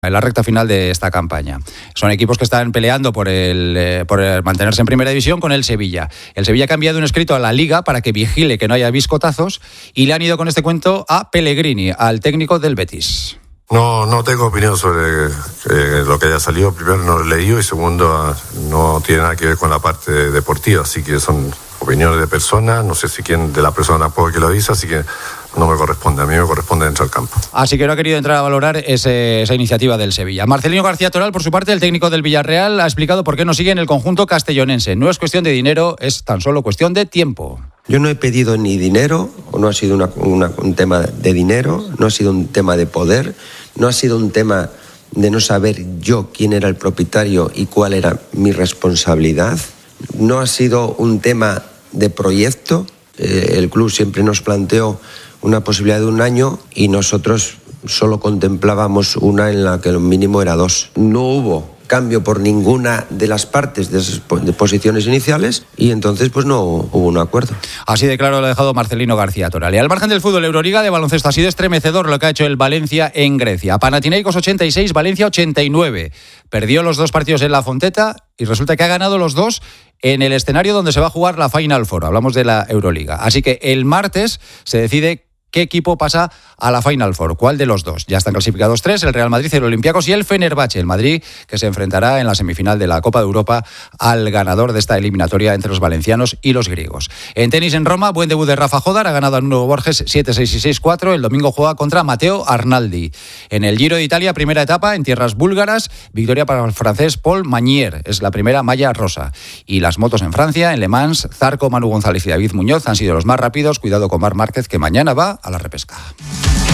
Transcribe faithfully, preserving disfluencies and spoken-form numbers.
en la recta final de esta campaña. Son equipos que están peleando por el, eh, por el mantenerse en primera división con el Sevilla. El Sevilla ha enviado un escrito a la Liga para que vigile que no haya biscotazos y le han ido con este cuento a Pellegrini, al técnico del Betis. No, no tengo opinión sobre eh, lo que haya salido. Primero, no lo he leído y segundo, no tiene nada que ver con la parte deportiva, así que son opiniones de personas. No sé si quién de la persona tampoco que lo dice, así que no me corresponde. A mí me corresponde dentro del campo. Así que no ha querido entrar a valorar ese, esa iniciativa del Sevilla. Marcelino García Toral, por su parte, el técnico del Villarreal, ha explicado por qué no sigue en el conjunto castellonense. No es cuestión de dinero, es tan solo cuestión de tiempo. Yo no he pedido ni dinero, o no ha sido una, una, un tema de dinero, no ha sido un tema de poder, no ha sido un tema de no saber yo quién era el propietario y cuál era mi responsabilidad. No ha sido un tema de proyecto. Eh, el club siempre nos planteó una posibilidad de un año y nosotros solo contemplábamos una en la que el mínimo era dos. No hubo cambio por ninguna de las partes de esas de posiciones iniciales y entonces pues no hubo un acuerdo. Así de claro lo ha dejado Marcelino García Toral. Y al margen del fútbol, Euroliga de baloncesto, ha sido estremecedor lo que ha hecho el Valencia en Grecia. Panathinaikos ochenta y seis, Valencia ochenta y nueve. Perdió los dos partidos en la Fonteta y resulta que ha ganado los dos en el escenario donde se va a jugar la Final Four. Hablamos de la Euroliga. Así que el martes se decide qué equipo pasa a la Final Four. ¿Cuál de los dos? Ya están clasificados tres, el Real Madrid, el Olympiacos y el Fenerbahce. El Madrid, que se enfrentará en la semifinal de la Copa de Europa al ganador de esta eliminatoria entre los valencianos y los griegos. En tenis en Roma, buen debut de Rafa Jodar, ha ganado a Nuno Borges siete seis y seis cuatro. El domingo juega contra Matteo Arnaldi. En el Giro de Italia, primera etapa en tierras búlgaras, victoria para el francés Paul Magnier, es la primera malla rosa. Y las motos en Francia, en Le Mans, Zarco, Manu González y David Muñoz han sido los más rápidos. Cuidado con Marc Márquez, que mañana va a la repesca.